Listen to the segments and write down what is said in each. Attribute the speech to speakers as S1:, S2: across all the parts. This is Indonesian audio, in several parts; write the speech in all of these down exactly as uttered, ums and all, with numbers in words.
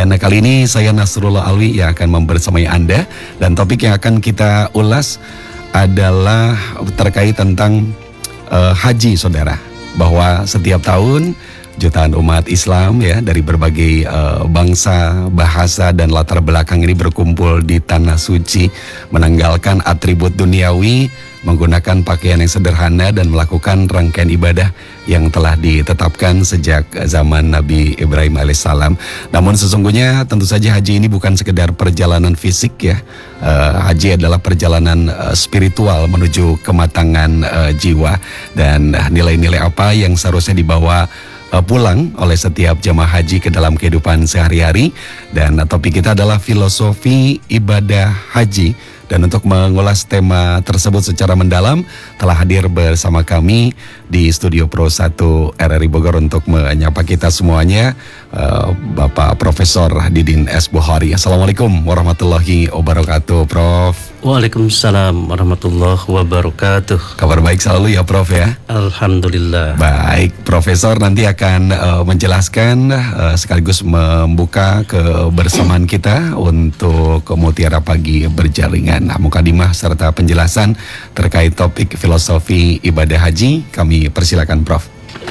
S1: Dan kali ini saya Nasrullah Alwi yang akan membersamai Anda. Dan topik yang akan kita ulas adalah terkait tentang uh, haji, saudara. Bahwa setiap tahun jutaan umat Islam ya dari berbagai uh, bangsa, bahasa dan latar belakang ini berkumpul di tanah suci, menanggalkan atribut duniawi, menggunakan pakaian yang sederhana dan melakukan rangkaian ibadah yang telah ditetapkan sejak zaman Nabi Ibrahim alaihissalam. Namun sesungguhnya tentu saja haji ini bukan sekedar perjalanan fisik ya. Uh, haji adalah perjalanan uh, spiritual menuju kematangan uh, jiwa, dan uh, nilai-nilai apa yang seharusnya dibawa pulang oleh setiap jemaah haji ke dalam kehidupan sehari-hari. Dan topik kita adalah filosofi ibadah haji. Dan untuk mengulas tema tersebut secara mendalam telah hadir bersama kami di Studio Pro satu R R I Bogor untuk menyapa kita semuanya, uh, Bapak Profesor Didin S. Bukhari. Assalamualaikum warahmatullahi wabarakatuh, Prof.
S2: Waalaikumsalam warahmatullahi wabarakatuh.
S1: Kabar baik selalu ya, Prof ya?
S2: Alhamdulillah.
S1: Baik, Profesor nanti akan uh, menjelaskan uh, sekaligus membuka kebersamaan kita untuk Mutiara Pagi Berjaringan. Nah, mukadimah serta penjelasan terkait topik filosofi ibadah haji kami persilakan, Prof.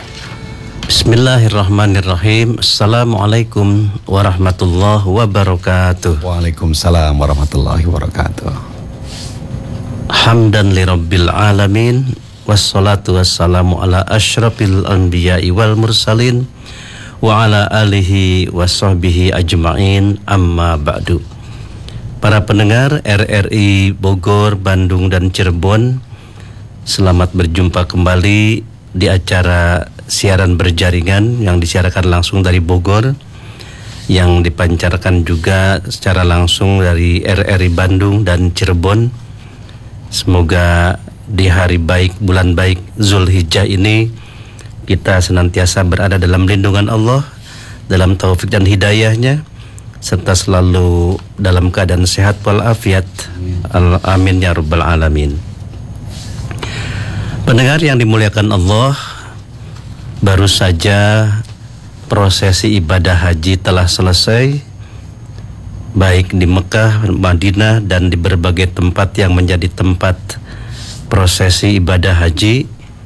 S2: Bismillahirrahmanirrahim. Assalamualaikum warahmatullahi wabarakatuh.
S1: Waalaikumsalam warahmatullahi wabarakatuh.
S2: Hamdan li rabbil alamin, wassalatu wassalamu ala asyrafil anbiya'i wal mursalin wa ala alihi wa sahbihi ajma'in, amma ba'du. Para pendengar R R I Bogor, Bandung dan Cirebon, selamat berjumpa kembali di acara siaran berjaringan yang disiarkan langsung dari Bogor, yang dipancarkan juga secara langsung dari R R I Bandung dan Cirebon. Semoga di hari baik, bulan baik Zulhijjah ini kita senantiasa berada dalam lindungan Allah, dalam taufik dan hidayahnya, serta selalu dalam keadaan sehat walafiat. Amin ya rabbal alamin. Pendengar yang dimuliakan Allah, baru saja prosesi ibadah haji telah selesai, baik di Mekah, Madinah dan di berbagai tempat yang menjadi tempat prosesi ibadah haji.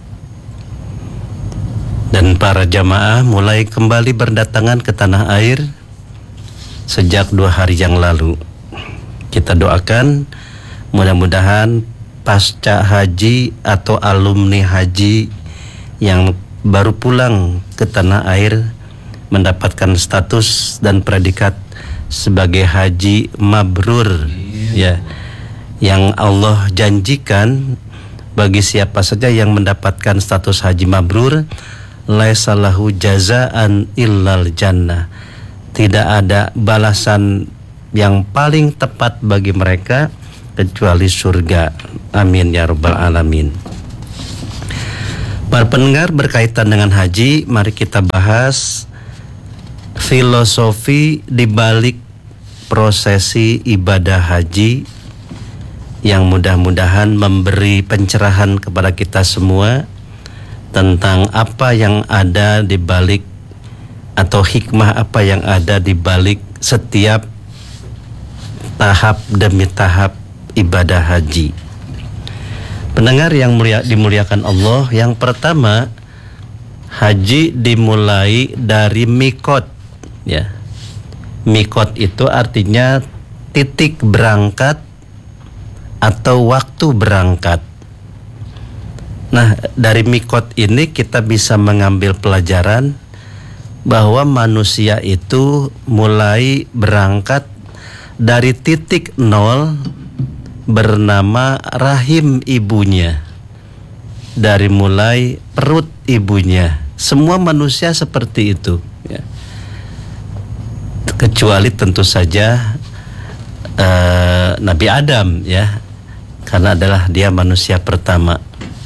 S2: Dan para jamaah mulai kembali berdatangan ke tanah air sejak dua hari yang lalu. Kita doakan mudah-mudahan pasca haji atau alumni haji yang baru pulang ke tanah air mendapatkan status dan predikat sebagai haji mabrur, ya, yang Allah janjikan bagi siapa saja yang mendapatkan status haji mabrur, laisa lahu jazaan illal jannah. Tidak ada balasan yang paling tepat bagi mereka kecuali surga. Amin ya rabbal alamin. Para pendengar, berkaitan dengan haji, mari kita bahas filosofi di balik prosesi ibadah haji yang mudah-mudahan memberi pencerahan kepada kita semua tentang apa yang ada di balik atau hikmah apa yang ada di balik setiap tahap demi tahap ibadah haji. Pendengar yang mulia, dimuliakan Allah, yang pertama, haji dimulai dari mikot, ya. Mikot itu artinya titik berangkat atau waktu berangkat. Nah, dari mikot ini kita bisa mengambil pelajaran bahwa manusia itu mulai berangkat dari titik nol bernama rahim ibunya, dari mulai perut ibunya. Semua manusia seperti itu, ya. Kecuali tentu saja uh, Nabi Adam, ya, karena adalah dia manusia pertama.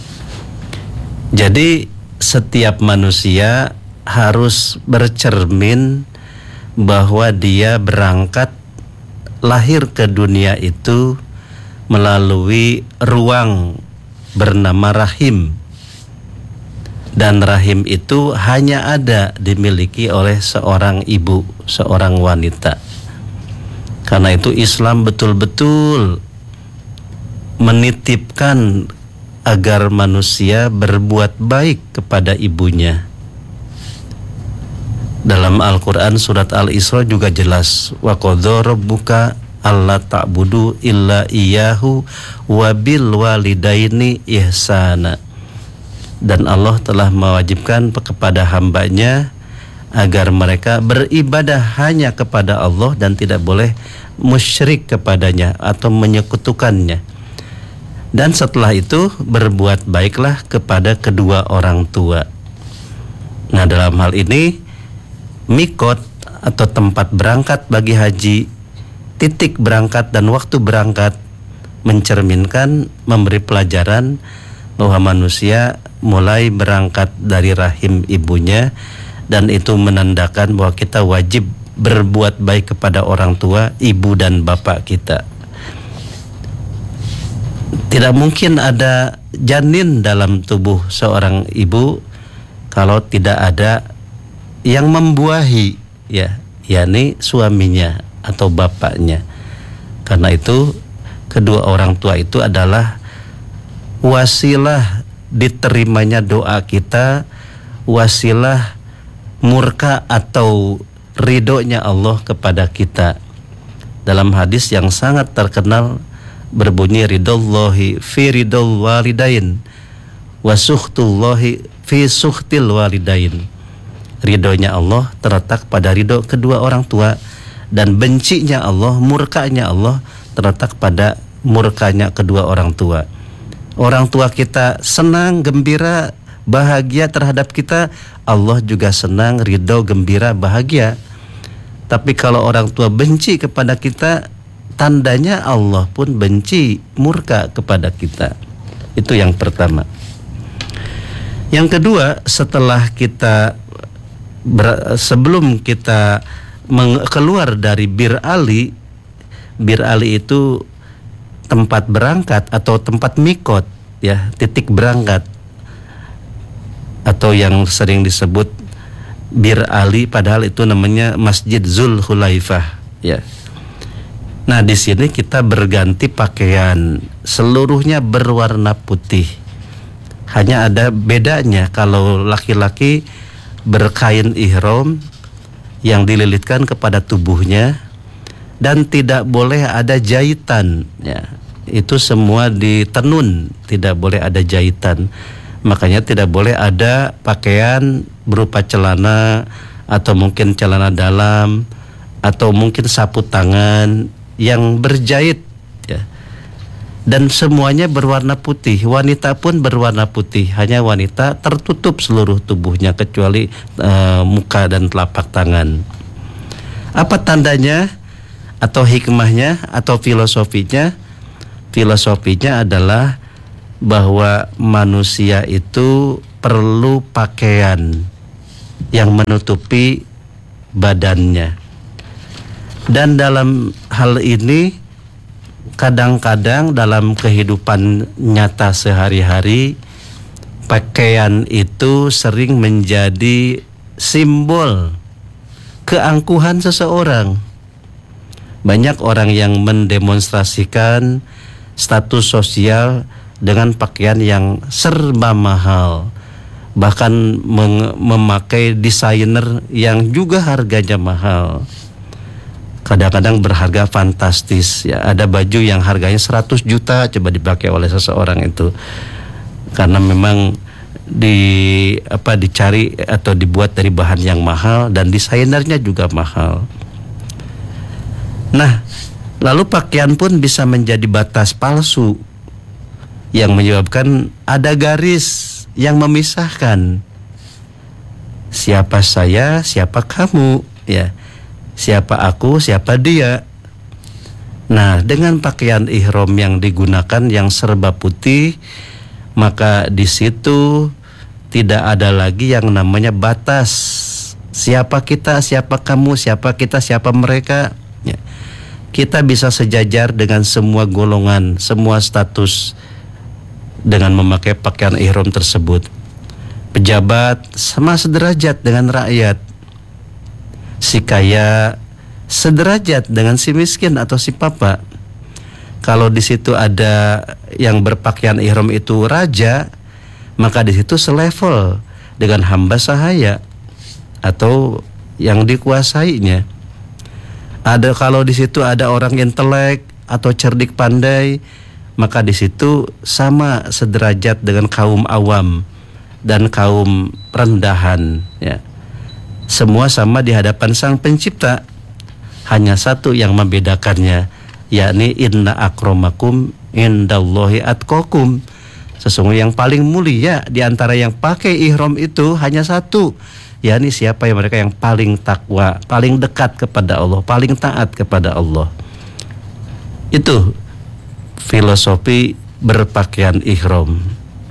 S2: Jadi setiap manusia harus bercermin bahwa dia berangkat lahir ke dunia itu melalui ruang bernama rahim. Dan rahim itu hanya ada dimiliki oleh seorang ibu, seorang wanita. Karena itu Islam betul-betul menitipkan agar manusia berbuat baik kepada ibunya. Dalam Al-Quran surat Al-Isra juga jelas, wa qadha rabbuka alla ta'budu illa iyyahu wa bil walidaini ihsana. Dan Allah telah mewajibkan kepada hambanya agar mereka beribadah hanya kepada Allah dan tidak boleh musyrik kepadanya atau menyekutukannya. Dan setelah itu berbuat baiklah kepada kedua orang tua. Nah, dalam hal ini mikot atau tempat berangkat bagi haji, titik berangkat dan waktu berangkat mencerminkan, memberi pelajaran bahwa manusia mulai berangkat dari rahim ibunya, dan itu menandakan bahwa kita wajib berbuat baik kepada orang tua, ibu dan bapak kita. Tidak mungkin ada janin dalam tubuh seorang ibu kalau tidak ada yang membuahi, ya, yakni suaminya atau bapaknya. Karena itu kedua orang tua itu adalah wasilah diterimanya doa kita, wasilah murka atau ridhonya Allah kepada kita. Dalam hadis yang sangat terkenal berbunyi, ridallahi fi ridal walidain wa sukhtullahi fi sukhtil walidain. Ridhonya Allah terletak pada ridho kedua orang tua, dan bencinya Allah, murkanya Allah terletak pada murkanya kedua orang tua. Orang tua kita senang, gembira, bahagia terhadap kita, Allah juga senang, ridho, gembira, bahagia. Tapi kalau orang tua benci kepada kita, tandanya Allah pun benci, murka kepada kita. Itu yang pertama. Yang kedua, setelah kita Ber, sebelum kita meng, keluar dari Bir Ali, Bir Ali itu tempat berangkat atau tempat mikot, ya, titik berangkat, atau yang sering disebut Bir Ali, padahal itu namanya Masjid Zul Hulaifah, ya. Nah, di sini kita berganti pakaian, seluruhnya berwarna putih. Hanya ada bedanya, kalau laki-laki berkain ihram yang dililitkan kepada tubuhnya dan tidak boleh ada jahitan, ya. Itu semua ditenun, tidak boleh ada jahitan. Makanya tidak boleh ada pakaian berupa celana atau mungkin celana dalam atau mungkin sapu tangan yang berjahit, ya. Dan semuanya berwarna putih. Wanita pun berwarna putih. Hanya wanita tertutup seluruh tubuhnya kecuali uh, muka dan telapak tangan. Apa tandanya atau hikmahnya atau filosofinya? Filosofinya adalah bahwa manusia itu perlu pakaian yang menutupi badannya. Dan dalam hal ini kadang-kadang dalam kehidupan nyata sehari-hari, pakaian itu sering menjadi simbol keangkuhan seseorang. Banyak orang yang mendemonstrasikan status sosial dengan pakaian yang serba mahal, bahkan meng- memakai desainer yang juga harganya mahal. Kadang-kadang berharga fantastis, ya. Ada baju yang harganya seratus juta coba dipakai oleh seseorang itu, karena memang di apa dicari atau dibuat dari bahan yang mahal dan desainernya juga mahal. Nah, lalu pakaian pun bisa menjadi batas palsu yang menyebabkan ada garis yang memisahkan siapa saya, siapa kamu, ya. Siapa aku, siapa dia. Nah, dengan pakaian ihram yang digunakan yang serba putih, maka di situ tidak ada lagi yang namanya batas. Siapa kita, siapa kamu, siapa kita, siapa mereka, ya. Kita bisa sejajar dengan semua golongan, semua status dengan memakai pakaian ihram tersebut. pejabat sama sederajat dengan rakyat. Si kaya sederajat dengan si miskin atau si papa. Kalau di situ ada yang berpakaian ihram itu raja, maka di situ selevel dengan hamba sahaya atau yang dikuasainya. Ada kalau di situ ada orang intelek atau cerdik pandai, maka di situ sama sederajat dengan kaum awam dan kaum rendahan, ya. Semua sama di hadapan Sang Pencipta. Hanya satu yang membedakannya, yakni inna akramakum indallahi atqakum. Sesungguhnya yang paling mulia di antara yang pakai ihram itu hanya satu, yakni siapa yang mereka yang paling takwa, paling dekat kepada Allah, paling taat kepada Allah. Itu filosofi berpakaian ihram.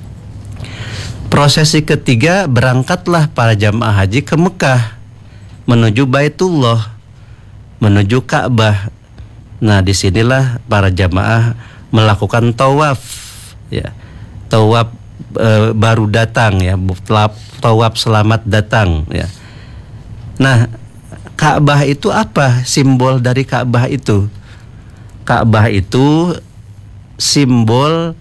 S2: Prosesi ketiga, berangkatlah para jamaah haji ke Mekah menuju Baitullah, menuju Ka'bah. Nah, disinilah para jamaah melakukan tawaf, ya, tawaf e, baru datang, ya, tawaf selamat datang, ya. Nah, Ka'bah itu apa? Simbol dari Ka'bah itu, Ka'bah itu simbol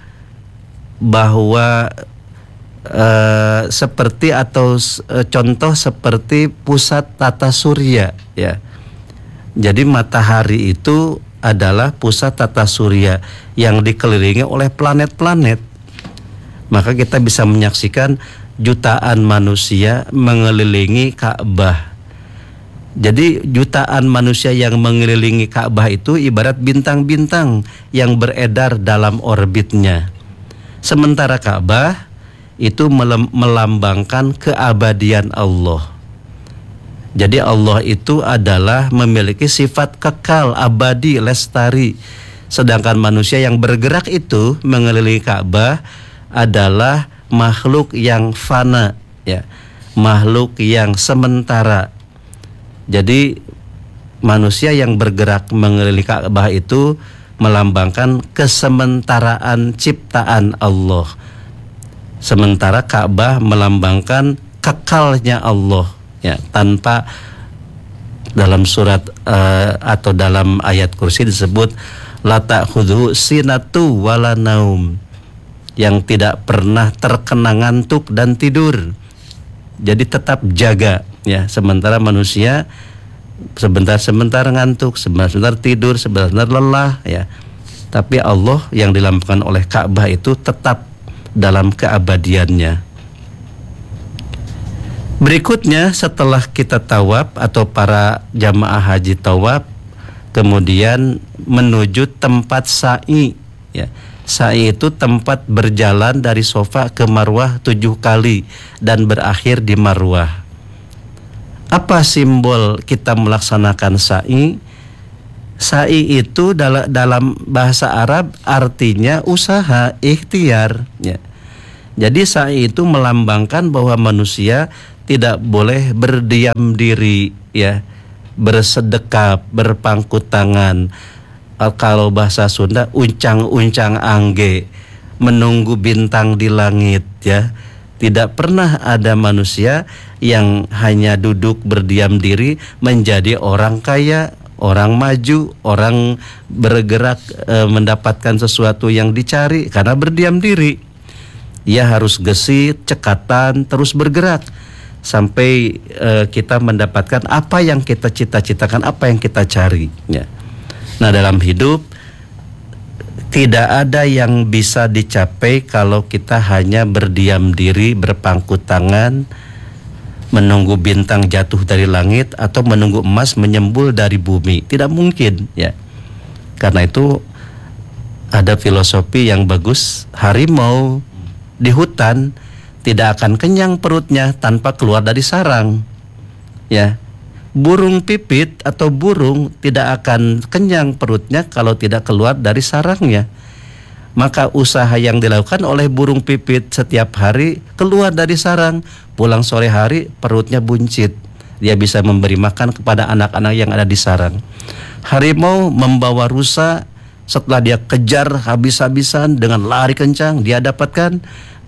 S2: bahwa e, seperti atau e, contoh seperti pusat tata surya, ya. Jadi matahari itu adalah pusat tata surya yang dikelilingi oleh planet-planet. Maka kita bisa menyaksikan jutaan manusia mengelilingi Ka'bah. Jadi jutaan manusia yang mengelilingi Ka'bah itu ibarat bintang-bintang yang beredar dalam orbitnya. Sementara Ka'bah itu melambangkan keabadian Allah. Jadi Allah itu adalah memiliki sifat kekal, abadi, lestari. Sedangkan manusia yang bergerak itu mengelilingi Ka'bah adalah makhluk yang fana, ya, makhluk yang sementara. Jadi manusia yang bergerak mengelilingi Ka'bah itu melambangkan kesementaraan ciptaan Allah. Sementara Ka'bah melambangkan kekalnya Allah, ya, tanpa, dalam surat uh, atau dalam ayat kursi disebut la ta'khudhu sinatu wala naum, yang tidak pernah terkena ngantuk dan tidur. Jadi tetap jaga, ya. Sementara manusia sebentar-sebentar ngantuk, sebentar-sebentar tidur, sebentar-sebentar lelah, ya. Tapi Allah yang dilambangkan oleh Ka'bah itu tetap dalam keabadiannya. Berikutnya setelah kita tawaf atau para jamaah haji tawaf, kemudian menuju tempat sa'i, ya. Sa'i itu tempat berjalan dari Sofa ke Marwah tujuh kali dan berakhir di Marwah. Apa simbol kita melaksanakan sa'i? Sa'i itu dalam, dalam bahasa Arab artinya usaha, ikhtiar, ya. Jadi sa'i itu melambangkan bahwa manusia tidak boleh berdiam diri, ya, bersedekap, berpangku tangan. Kalau bahasa Sunda, uncang-uncang angge, menunggu bintang di langit, ya. Tidak pernah ada manusia yang hanya duduk berdiam diri menjadi orang kaya, orang maju, orang bergerak e, mendapatkan sesuatu yang dicari karena berdiam diri. Ia harus gesit, cekatan, terus bergerak sampai uh, kita mendapatkan apa yang kita cita-citakan, apa yang kita cari, ya. Nah, dalam hidup tidak ada yang bisa dicapai kalau kita hanya berdiam diri, berpangku tangan, menunggu bintang jatuh dari langit atau menunggu emas menyembul dari bumi. Tidak mungkin, ya. Karena itu ada filosofi yang bagus. Harimau di hutan tidak akan kenyang perutnya tanpa keluar dari sarang, ya. Burung pipit atau burung tidak akan kenyang perutnya kalau tidak keluar dari sarangnya. Maka usaha yang dilakukan oleh burung pipit setiap hari keluar dari sarang, pulang sore hari perutnya buncit, dia bisa memberi makan kepada anak-anak yang ada di sarang. Harimau membawa rusa, setelah dia kejar habis-habisan dengan lari kencang, dia dapatkan,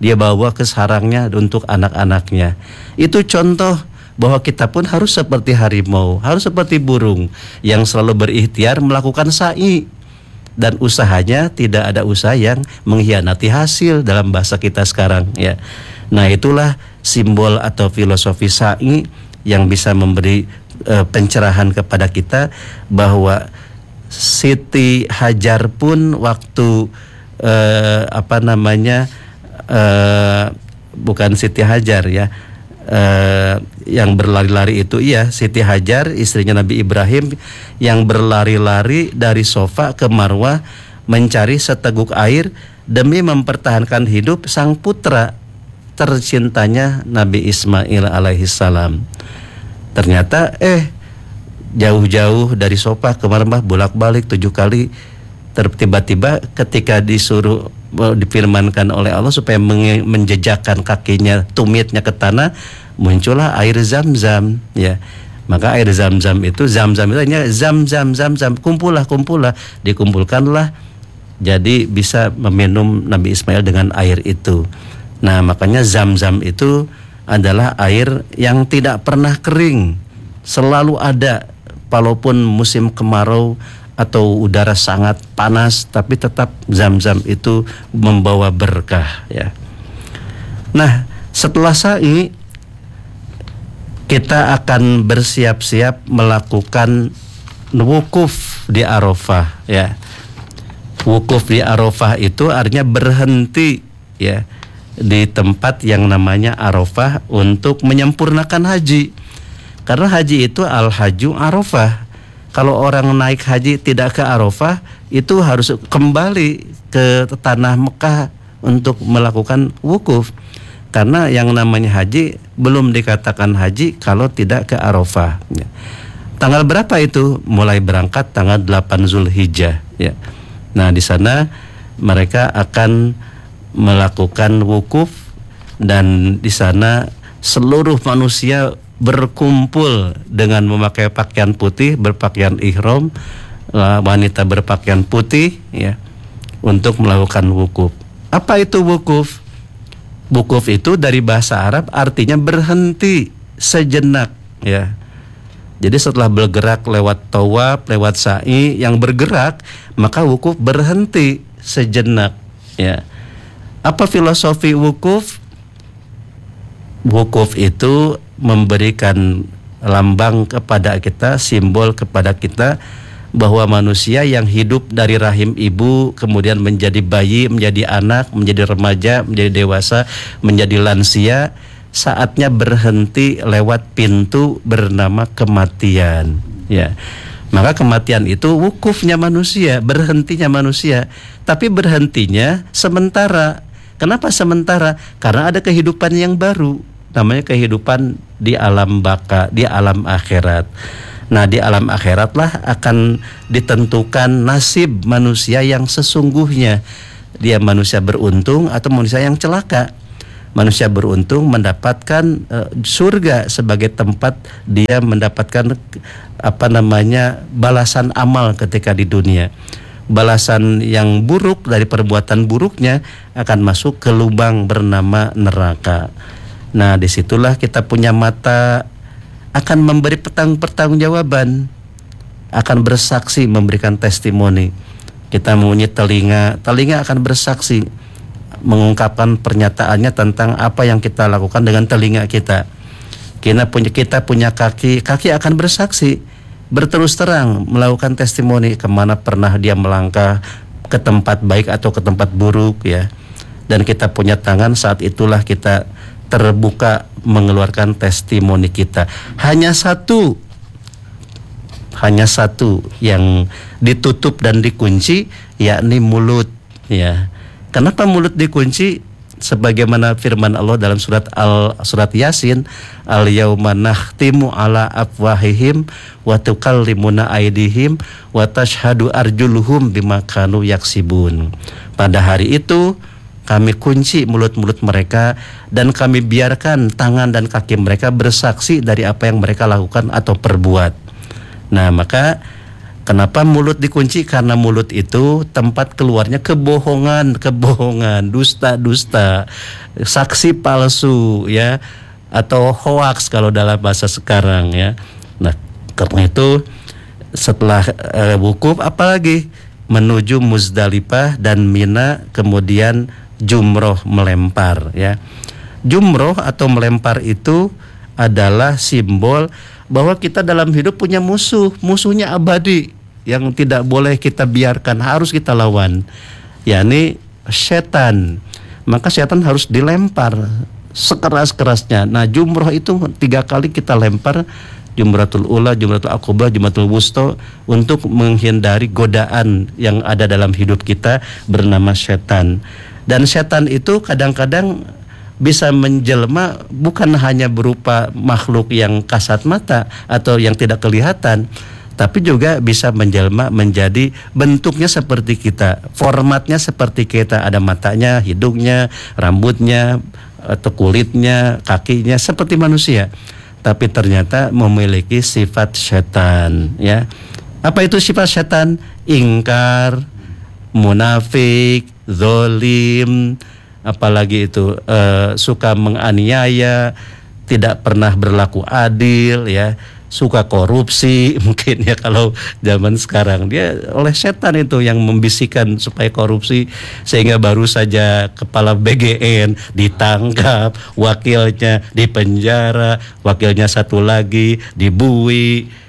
S2: dia bawa ke sarangnya untuk anak-anaknya. Itu contoh bahwa kita pun harus seperti harimau, harus seperti burung yang selalu berikhtiar melakukan sa'i, dan usahanya tidak ada usaha yang mengkhianati hasil dalam bahasa kita sekarang ya. Nah, itulah simbol atau filosofi sa'i yang bisa memberi e, pencerahan kepada kita bahwa Siti Hajar pun waktu e, apa namanya e, bukan Siti Hajar ya, Uh, yang berlari-lari itu iya Siti Hajar istrinya Nabi Ibrahim yang berlari-lari dari Sofa ke Marwah mencari seteguk air demi mempertahankan hidup sang putra tercintanya Nabi Ismail alaihissalam. Ternyata eh jauh-jauh dari Sofa ke Marwah bolak-balik tujuh kali, tiba-tiba ketika disuruh difirmankan oleh Allah supaya menjejakkan kakinya, tumitnya ke tanah, muncullah air Zam-Zam ya. Maka air Zam-Zam itu Zam-Zam itu hanya zam zam zam zam, kumpullah kumpullah, dikumpulkanlah jadi bisa meminum Nabi Ismail dengan air itu. Nah, makanya Zam-Zam itu adalah air yang tidak pernah kering, selalu ada walaupun musim kemarau atau udara sangat panas, tapi tetap Zam-Zam itu membawa berkah ya. Nah, setelah sa'i kita akan bersiap-siap melakukan wukuf di Arafah ya. Wukuf di Arafah itu artinya berhenti ya di tempat yang namanya Arafah untuk menyempurnakan haji. Karena haji itu al-haju Arafah. Kalau orang naik haji tidak ke Arafah, itu harus kembali ke tanah Mekah untuk melakukan wukuf. Karena yang namanya haji belum dikatakan haji kalau tidak ke Arafah. Ya. Tanggal berapa itu? Mulai berangkat tanggal delapan Zulhijjah. Ya. Nah, di sana mereka akan melakukan wukuf, dan di sana seluruh manusia berkumpul dengan memakai pakaian putih, berpakaian ihram, wanita berpakaian putih ya, untuk melakukan wukuf. Apa itu wukuf? Wukuf itu dari bahasa Arab artinya berhenti sejenak ya. Jadi setelah bergerak lewat tawaf, lewat sa'i yang bergerak, maka wukuf berhenti sejenak ya. Apa filosofi wukuf? Wukuf itu memberikan lambang kepada kita, simbol kepada kita bahwa manusia yang hidup dari rahim ibu kemudian menjadi bayi, menjadi anak, menjadi remaja, menjadi dewasa, menjadi lansia, saatnya berhenti lewat pintu bernama kematian ya. Maka kematian itu wukufnya manusia, berhentinya manusia, tapi berhentinya sementara. Kenapa sementara? Karena ada kehidupan yang baru, namanya kehidupan di alam baka, di alam akhirat. Nah, di alam akhiratlah akan ditentukan nasib manusia yang sesungguhnya. Dia manusia beruntung atau manusia yang celaka. Manusia beruntung mendapatkan uh, surga sebagai tempat dia mendapatkan apa namanya balasan amal ketika di dunia. Balasan yang buruk dari perbuatan buruknya akan masuk ke lubang bernama neraka. Nah, disitulah kita punya mata akan memberi pertanggungjawaban, akan bersaksi, memberikan testimoni. Kita mempunyai telinga, telinga akan bersaksi, mengungkapkan pernyataannya tentang apa yang kita lakukan dengan telinga kita. Kita punya kita punya kaki, kaki akan bersaksi, berterus terang melakukan testimoni kemana pernah dia melangkah, ke tempat baik atau ke tempat buruk ya. Dan kita punya tangan, saat itulah kita terbuka mengeluarkan testimoni kita. Hanya satu, hanya satu yang ditutup dan dikunci, yakni mulut ya. Kenapa mulut dikunci? Sebagaimana firman Allah dalam surat Al surat Yasin, al yauma nakhtimu ala afwahihim wa tukallimuna aydihim wa tashhadu arjuluhum bima kanu yaksibun. Pada hari itu kami kunci mulut-mulut mereka dan kami biarkan tangan dan kaki mereka bersaksi dari apa yang mereka lakukan atau perbuat. Nah, maka Kenapa mulut dikunci? Karena mulut itu tempat keluarnya kebohongan, kebohongan, dusta-dusta, saksi palsu, ya, atau hoaks kalau dalam bahasa sekarang, ya. Nah, karena itu setelah uh, wukuf apalagi menuju Muzdalifah dan Mina, kemudian jumroh melempar, ya. Jumroh atau melempar itu adalah simbol bahwa kita dalam hidup punya musuh, musuhnya abadi yang tidak boleh kita biarkan, harus kita lawan, yakni setan. Maka setan harus dilempar sekeras-kerasnya. Nah, jumroh itu tiga kali kita lempar, Jumratul Ula, Jumratul Aqobah, Jumratul Wusta, untuk menghindari godaan yang ada dalam hidup kita bernama setan. Dan setan itu kadang-kadang bisa menjelma bukan hanya berupa makhluk yang kasat mata atau yang tidak kelihatan, tapi juga bisa menjelma menjadi bentuknya seperti kita, formatnya seperti kita, ada matanya, hidungnya, rambutnya, atau kulitnya, kakinya seperti manusia, tapi ternyata memiliki sifat setan, ya. Apa itu sifat setan? Ingkar, munafik, zalim, apalagi itu uh, suka menganiaya, tidak pernah berlaku adil, ya, suka korupsi mungkin, ya, kalau zaman sekarang. Dia oleh setan itu yang membisikkan supaya korupsi, sehingga baru saja kepala B G N ditangkap, wakilnya dipenjara, wakilnya satu lagi dibui,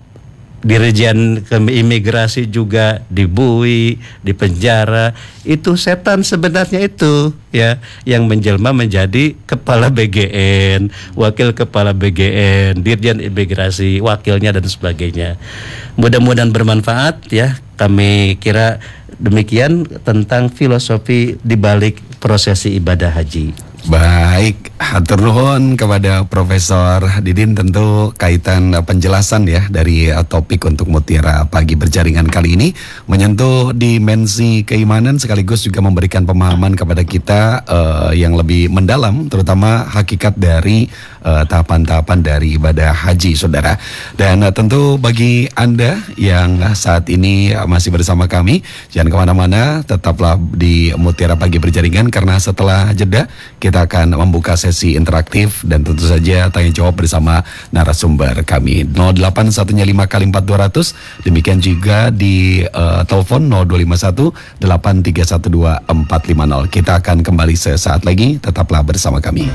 S2: Dirjen Imigrasi juga dibui, dipenjara. Itu setan sebenarnya itu, ya, yang menjelma menjadi kepala B G N, wakil kepala B G N, Dirjen Imigrasi, wakilnya dan sebagainya. Mudah-mudahan bermanfaat, ya. Kami kira demikian tentang filosofi di balik prosesi ibadah haji.
S1: Baik, hatur nuhun kepada Profesor Didin, tentu kaitan uh, penjelasan, ya, dari uh, topik untuk Mutiara Pagi Berjaringan kali ini menyentuh dimensi keimanan sekaligus juga memberikan pemahaman kepada kita uh, yang lebih mendalam, terutama hakikat dari uh, tahapan-tahapan dari ibadah haji, saudara. Dan uh, tentu bagi Anda yang uh, saat ini uh, masih bersama kami, jangan kemana-mana, tetaplah di Mutiara Pagi Berjaringan, karena setelah jeda kita Kita akan membuka sesi interaktif dan tentu saja tanya jawab bersama narasumber kami. nol delapan satu lima kali empat dua ratus, demikian juga di uh, telepon nol dua lima satu delapan tiga satu dua empat lima nol. Kita akan kembali sesaat lagi, tetaplah bersama kami.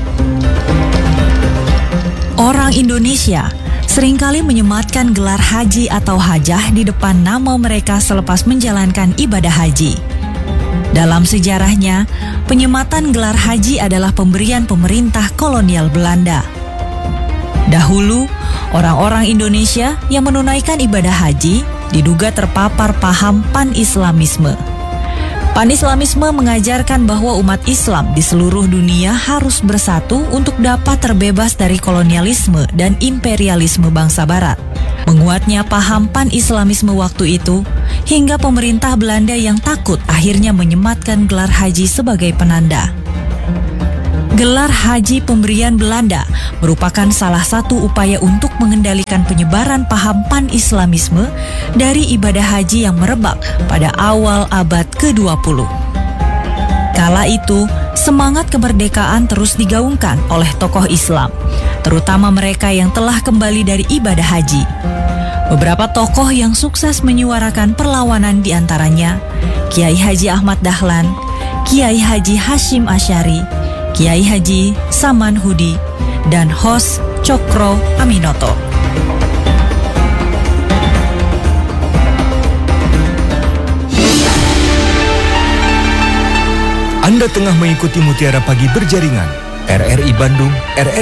S3: Orang Indonesia seringkali menyematkan gelar haji atau hajah di depan nama mereka selepas menjalankan ibadah haji. Dalam sejarahnya, penyematan gelar haji adalah pemberian pemerintah kolonial Belanda. Dahulu, orang-orang Indonesia yang menunaikan ibadah haji diduga terpapar paham pan-islamisme. Pan-islamisme mengajarkan bahwa umat Islam di seluruh dunia harus bersatu untuk dapat terbebas dari kolonialisme dan imperialisme bangsa Barat. Menguatnya paham pan-islamisme waktu itu, hingga pemerintah Belanda yang takut akhirnya menyematkan gelar haji sebagai penanda. Gelar haji pemberian Belanda merupakan salah satu upaya untuk mengendalikan penyebaran paham pan-islamisme dari ibadah haji yang merebak pada awal abad ke dua puluh. Kala itu, semangat kemerdekaan terus digaungkan oleh tokoh Islam, terutama mereka yang telah kembali dari ibadah haji. Beberapa tokoh yang sukses menyuarakan perlawanan diantaranya Kiai Haji Ahmad Dahlan, Kiai Haji Hashim Asyari, Kiai Haji Saman Hudi, dan host Cokro Aminoto.
S4: Anda tengah mengikuti Mutiara Pagi Berjaringan, R R I Bandung, R R